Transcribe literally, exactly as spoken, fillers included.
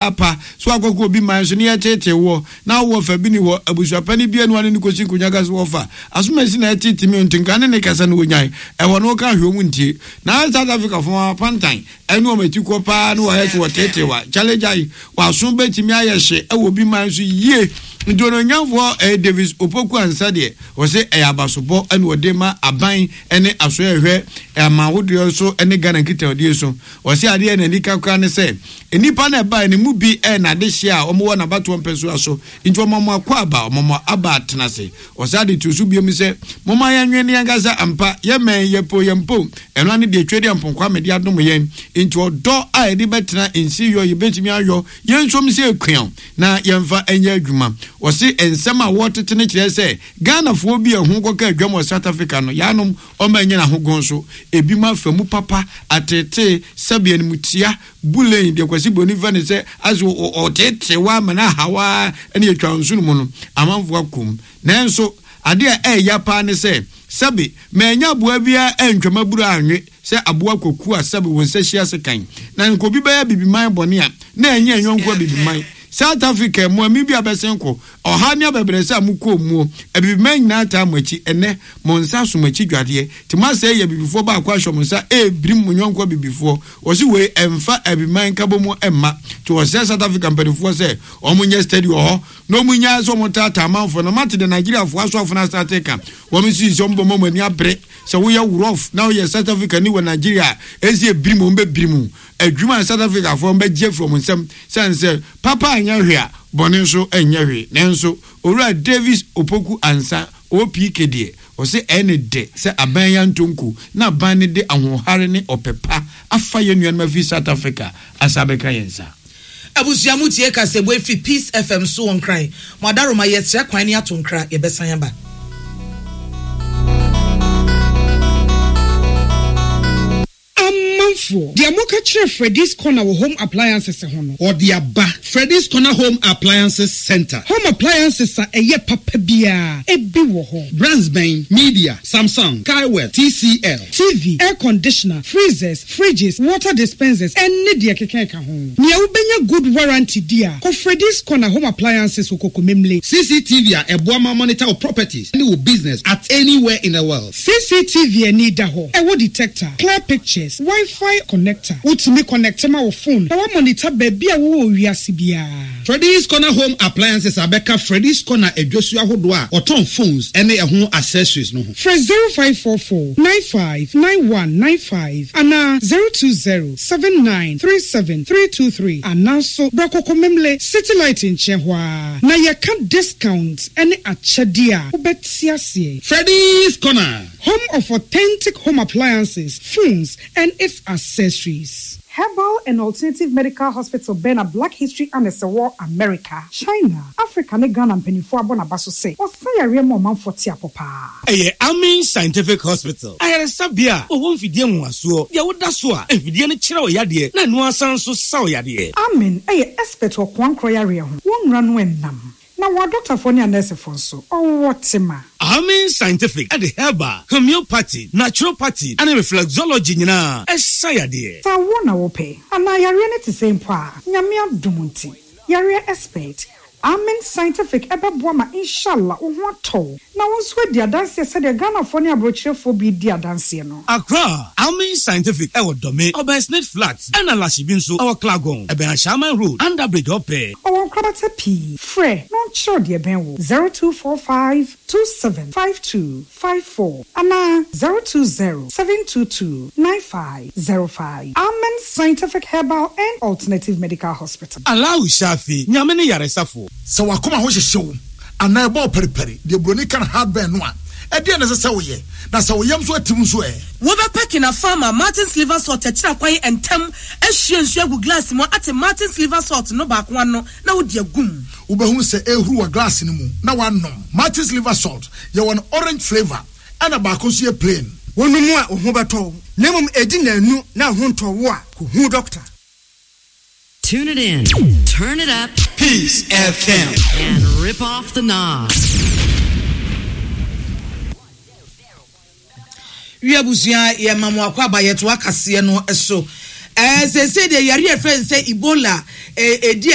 apa so akoko obi man so ne yetete wo na wo fa bi ni wo abusuapa ni bia no ane ni kosi kunyaga so wo fa asomasi na yetete mi ontinka ne ne kasa no onyan e wo no ka hwe mu ntie na South Africa fo pantan enu o meti ko pa no wa yeso wo tete wa challenge ai wa so betimi ayehye e wo bi man so yie ndono nyamfo eh Davis Opoku ansa de wo se e abasobo ene wo de ma aban ene aso ehwe e ma wodo so ene Ghana kita odi so wo se ade na nika kwa ne se enipa na ba ne mu bi e na de hye a omo wo na bato mpeso aso nti omo akwa aba omo aba atena se wo se ade tusu bi mi se moma ya nwe ne yangasa ampa ye men ye po ye mpo eno ane de twedi amponkwa me de adom yen nti odo a edi betena ensi yo ye betimi ayo yen so mi se ekwan na yemfa enye adwuma wo se ensem a wotete ne kire se Ghana fo bi ehun koka adwam South Africa no yanom o ma enye na hogon so ebi ma famu papa atete sabia ni mutia bulen de kwasi bonifa ne se aso otete wa mana hawa ene atwa nsu no no amanfo akom nanso ade a eya pa ne se sabi menya aboa bia entwama buru anwe se aboa koku a sabi won se hia sekan na nkobi ba ya bibiman bone a na enye enyonkwa bibiman South Africa mo mi bia besenko oha ne abebrese amuko mu ebibiman na ta machi ene mo nsa so machi dwade ti ma se ye bibifo ba kwa hwo mo nsa e brim munyonkwa bibifo wo si we emfa ebibiman kabomu emma to wo se South Africa mperifo se o munye stadium ho no munya so mo tata amanfo no mate de Nigeria fo aso afo na South Africa wo mi si so mbo mo ni abre se wo ye rough now ye South Africa ni wo Nigeria ezi ebrim mo mbe brim adwuma South Africa fo mbe je from nsem sense papa anya hwe a bone so anya hwe nenso owura Davis Opoku ansa O P K D o se ene de se aban ya ntonku na ban ne de ahohare ne opepa afa ye nuan ma fi South Africa asabeka yensa abusuamu tie kasebo efi Peace F M so on cry madaro ma yetra kwan ne atonkra ye besan ya ba for the Amoka Chef Freddy's Corner Home Appliances hono or the Abba Freddy's Corner Home Appliances Center. Home appliances are a ye papa bia e bi wo ho. Brands Bain, Media, Samsung, Kaiwell, T C L, T V, air conditioner, freezers, fridges, water dispensers, and need ya keke ka ho. Nia ubenya good warranty dia. Ko Freddy's Corner Home Appliances ukoko memle. C C T V a boama monitor of properties and your business at anywhere in the world. C C T V ni da ho. E wo detector, clear pictures, Wi-Fi connector. Utimi connector ma wo phone. Na wa monitor baby a wo wiase bia. Freddy's Corner Home Appliances abeka Freddy's Corner edwosu ahodo a oton phones ene ehun accessories no ho. Fresh zero five four four nine five nine one nine five ana zero two zero seven nine three seven three two three ana so brokoko memle city light in chehwa na ye can discount ene achedia obetiasie. Freddy's Corner, home of authentic home appliances, phones and its accessories. Herbal and Alternative Medical Hospital Bena Black History and War America, China, Africa, ne Ghana penifo abona baso say. O say area mo man forty apopa. Eh, Amin Scientific Hospital. Ayere sabia, o won fidie mu aso. Dia woda so a, fidie ne kire o yade, na no asan so sa o yade. Amin, eh expert o kwan kro yare ho. Won ranu enam. Na wa doctor for ne nurse for so. O wotima. Amin Scientific at the herbal, homeopathy, naturopathy, and reflexology nyina. Esa yade. Sa wona wo pe. Ana yare ne te same pa. Nyame adumunti. Yare expert. Amin Scientific ebe boama inshallah o ho to. Na won so dia dance se de Ghana for ne abrochirefo bi dia dance no. Accra, Amin Scientific e wo dome, Oben Snake Flats, and Alashi Binso, our Klagon, Eben Shaman Road, and Bridge Ope. O krabata P. Fre, non sure dia ben wo zero two four five two seven five two five four. Ana zero two zero seven two two nine five zero five. Amin Scientific Herbal and Alternative Medical Hospital. Allow Shafi, Nyamene Yaresafo. So wakoma ho hyehyew ana ebo periperi de broni kan hardware no a e de na se woye na se woyam so atim so e wo be peki na farmer Martin's liver salt akira kwan entem ahie nsu agu glass mo ate Martin's liver salt no ba kwa no na wo de agum wo be hu se ehuru wa glass ni mu na wanom. Martin's liver salt ye won orange flavor ana ba ko so ye plain wonu mu a ho beto nemum edi na anu na ho nto wo a ko hu doctor. Tune it in, turn it up, Peace F M, and rip off the knob. We abusia ye mamu akwa ba yeto akase no eso. Eh se se de yare friend say Ebola eh